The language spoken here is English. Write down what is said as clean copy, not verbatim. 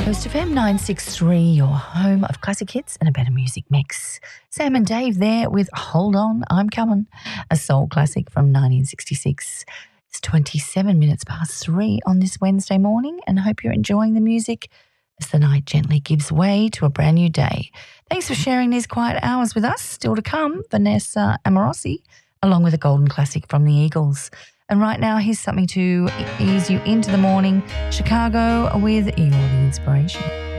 Coast FM 963, your home of classic hits and a better music mix. Sam and Dave there with Hold On, I'm Coming, a soul classic from 1966. It's 27 minutes past 3 on this Wednesday morning, and I hope you're enjoying the music as the night gently gives way to a brand new day. Thanks for sharing these quiet hours with us. Still to come, Vanessa Amorosi, along with a golden classic from the Eagles. And right now, here's something to ease you into the morning. Chicago with You're the Inspiration.